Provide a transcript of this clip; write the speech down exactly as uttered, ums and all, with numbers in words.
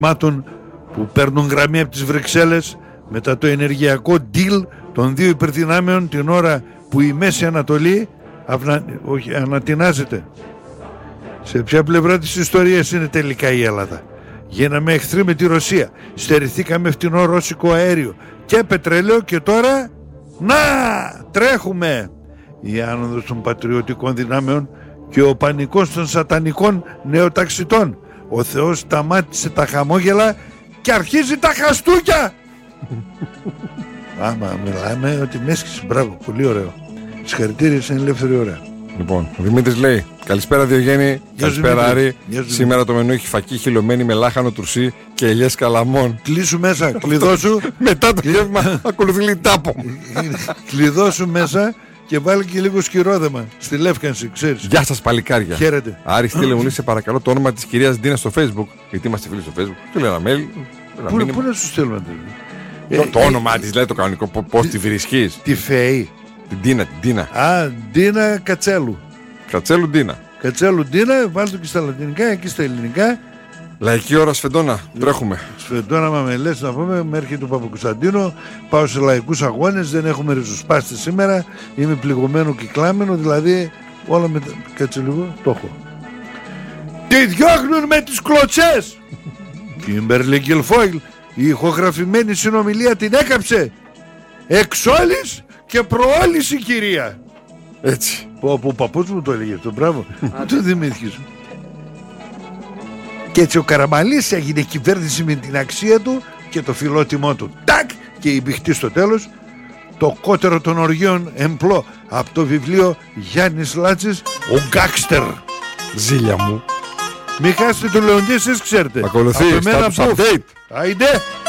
μάτων που παίρνουν γραμμή από τις Βρυξέλλες μετά το ενεργειακό deal των δύο υπερδυνάμεων την ώρα που η Μέση Ανατολή αυνα... όχι, ανατινάζεται. Σε ποια πλευρά της ιστορίας είναι τελικά η Ελλάδα? Γίναμε εχθροί με τη Ρωσία, στερηθήκαμε φτηνό ρώσικο αέριο και πετρέλαιο και τώρα να τρέχουμε. Η άνοδος των πατριωτικών δυνάμεων και ο πανικός των σατανικών νεοταξιτών. Ο Θεός σταμάτησε τα χαμόγελα και αρχίζει τα χαστούκια. Άμα μιλάμε ότι με έσκησε. Μπράβο, πολύ ωραίο. Συγχαρητήρια, είναι ελεύθερη ώρα. Λοιπόν, ο Δημήτρης λέει: καλησπέρα Διογέννη, καλησπέρα Άρη. Σήμερα το μενού έχει φακή χυλωμένη με λάχανο τουρσί και ελιές καλαμών. Κλείσου μέσα, κλειδώσου. Μετά το γεύμα ακολουθεί λιτάπο. Κλειδώσου μέσα και βάλει και λίγο σκυρόδεμα στη λεύκανση, ξέρεις. Γεια σας παλικάρια. Χαίρετε. Άρη, στείλε μου σε παρακαλώ το όνομα της κυρίας Ντίνα στο Facebook. Γιατί είμαστε φίλοι στο Facebook. Στείλε ένα mail. Πού, πού να σου στείλουμε το, το όνομά της, λέει το κανονικό, πώς τη βρίσκεις? Τη Φέη. Την Ντίνα, την Ντίνα. Α, Ντίνα Κατσέλου. Κατσέλου Ντίνα. Κατσέλου Ντίνα, βάλτε το και στα λατινικά, εκεί στα ελληνικά. Λαϊκή ώρα Σφεντόνα, τρέχουμε. Σφεντόνα, μα με λες να πούμε, με έρχεται ο Παπακοσταντίνο. Πάω σε λαϊκούς αγώνες, δεν έχουμε ριζοσπάστη σήμερα. Είμαι πληγωμένο κυκλάμενο, δηλαδή όλα με. Κάτσε λίγο, το έχω. Τι διώχνουν με τις κλωτσές! Κίμπερλι Γκιλφόιλ, η ηχογραφημένη συνομιλία την έκαψε. Εξόλης και προόληση, κυρία. Έτσι. Που ο παππούς μου το έλεγε αυτό, μπράβο. Το θυμήθηκες. Και έτσι ο Καραμαλής έγινε κυβέρνηση με την αξία του και το φιλότιμό του. Τάκ! Και η μπηχτή στο τέλος. Το κότερο των οργείων εμπλό από το βιβλίο Γιάννης Λάτσης, ο Γκάκστερ. Ζήλια μου. Μην χάσετε το Λεοντή, εσείς ξέρετε. Ακολουθεί, status update. Άιντε.